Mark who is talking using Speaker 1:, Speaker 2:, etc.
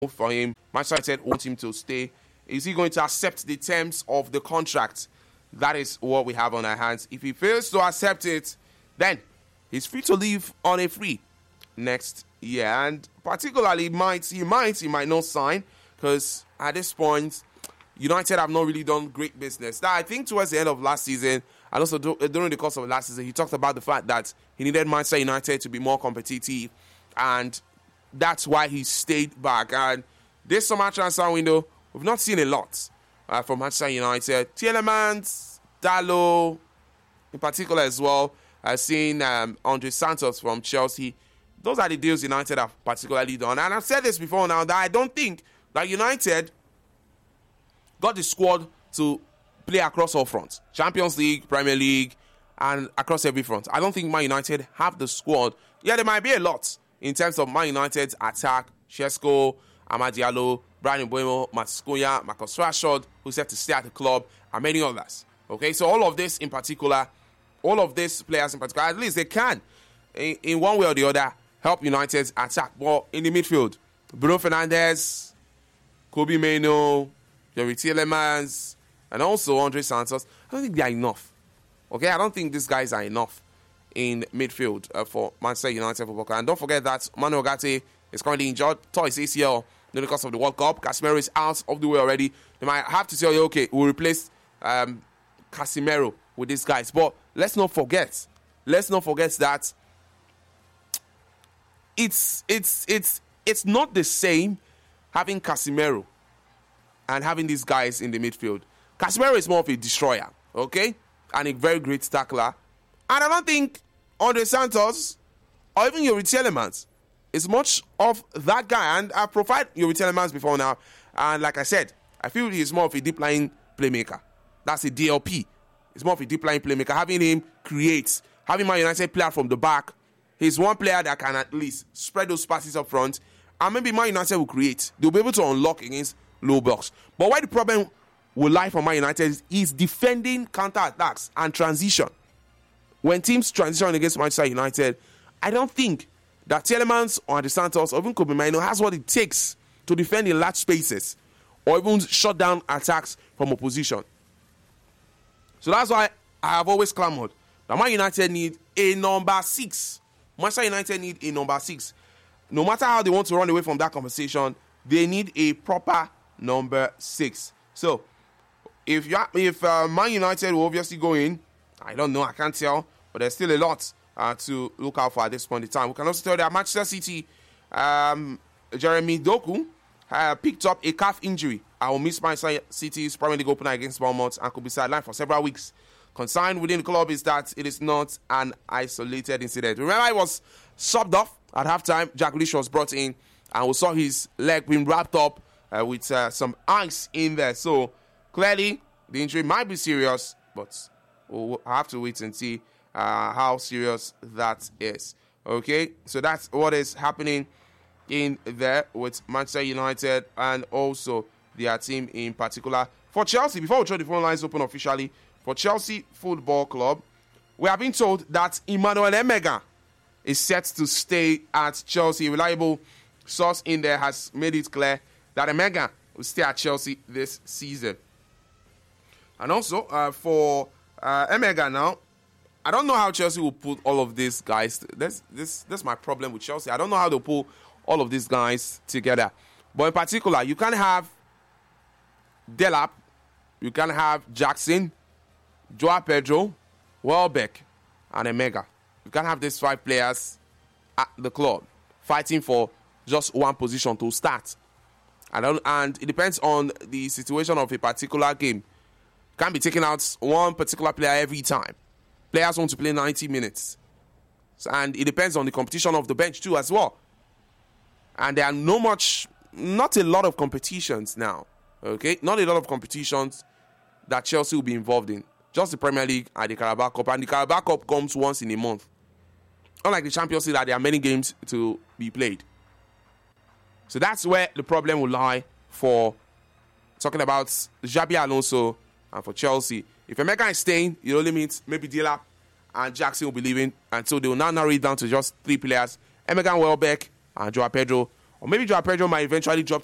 Speaker 1: for him. Manchester United want him to stay. Is he going to accept the terms of the contract? That is what we have on our hands. If he fails to accept it, then he's free to leave on a free next year. And particularly, he might not sign, because at this point, United have not really done great business. Now, I think towards the end of last season, and also during the course of last season, he talked about the fact that he needed Manchester United to be more competitive, and that's why he stayed back. And this summer transfer window, we've not seen a lot from Manchester United. Tielemans, Dalot, in particular as well. I've seen Andre Santos from Chelsea. Those are the deals United have particularly done. And I've said this before now, that I don't think that United got the squad to play across all fronts. Champions League, Premier League, and across every front. I don't think Man United have the squad. Yeah, there might be a lot in terms of Man United's attack. Shesko, Amad Diallo, Brian Mbeumo, Matheus Cunha, Marcus Rashford, who's set to stay at the club, and many others. Okay, so all of this in particular, all of these players in particular, at least they can, in one way or the other, help United's attack. But in the midfield, Bruno Fernandes, Kobe Mainoo, Youri Tielemans, and also Andre Santos, I don't think they are enough. Okay, I don't think these guys are enough in midfield for Manchester United Football Club. And don't forget that Manuel Ugarte is currently injured, tore his ACL during the course of the World Cup. Casemiro is out of the way already. They might have to say, okay, we'll replace Casemiro with these guys. But let's not forget that it's not the same having Casemiro and having these guys in the midfield. Casemiro is more of a destroyer, okay? And a very great tackler. And I don't think Andre Santos or even Youri Tielemans is much of that guy. And I've profiled Youri Tielemans before now. And like I said, I feel he's more of a deep line playmaker. That's a DLP. He's more of a deep line playmaker. Having him create, having Man United play out from the back, he's one player that can at least spread those passes up front. And maybe Man United will create. They'll be able to unlock against low blocks. But why the problem will lie for Man United is defending counter-attacks and transition. When teams transition against Manchester United, I don't think that Tielemans or Andre Santos or even Kobe Mainoo has what it takes to defend in large spaces or even shut down attacks from opposition. So that's why I have always clamored that Man United need a number 6. Manchester United need a number 6. No matter how they want to run away from that conversation, they need a proper number 6. So, if Man United will obviously go in, I don't know, I can't tell, but there's still a lot to look out for at this point in time. We can also tell that Manchester City, Jeremy Doku, picked up a calf injury. I will miss Manchester City's Premier League opener against Bournemouth and could be sidelined for several weeks. Concern within the club is that it is not an isolated incident. Remember, he was subbed off at halftime. Jack Grealish was brought in, and we saw his leg being wrapped up with some ice in there. So clearly, the injury might be serious, but we'll have to wait and see how serious that is. Okay, so that's what is happening in there with Manchester United and also their team in particular. For Chelsea, before we throw the phone lines open officially, for Chelsea Football Club, we have been told that Emmanuel Emega is set to stay at Chelsea. A reliable source in there has made it clear that Emega will stay at Chelsea this season. And also, for Emega now, I don't know how Chelsea will put all of these guys. That's my problem with Chelsea. I don't know how they'll pull all of these guys together. But in particular, you can have Delap, you can have Jackson, Joao Pedro, Welbeck, and Emega. You can have these 5 players at the club fighting for just one position to start. And it depends on the situation of a particular game. Can't be taking out one particular player every time. Players want to play 90 minutes. And it depends on the competition of the bench too as well. And there are not a lot of competitions now. Okay? Not a lot of competitions that Chelsea will be involved in. Just the Premier League and the Carabao Cup. And the Carabao Cup comes once in a month. Unlike the Champions League, that there are many games to be played. So that's where the problem will lie for talking about Xabi Alonso and for Chelsea. If Emeka is staying, it only means maybe Delap and Jackson will be leaving. And so they will now narrow it down to just 3 players. Emeka, Welbeck, and Joao Pedro. Or maybe Joao Pedro might eventually drop